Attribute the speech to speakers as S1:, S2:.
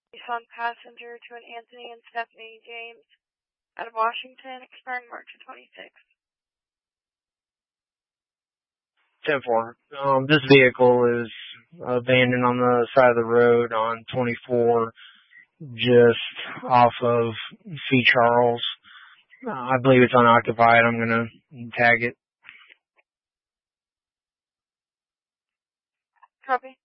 S1: on passenger to an Anthony and Stephanie James out of Washington, expiring March 26th.
S2: 10-4. This vehicle is abandoned on the side of the road on 24, just off of C. Charles. I believe it's unoccupied. I'm going to tag it.
S1: Copy.